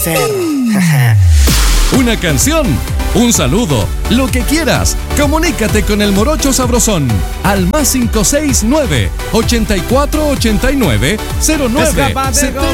Una canción, un saludo, lo que quieras. Comunícate con el Morocho Sabrosón al +569 8489 09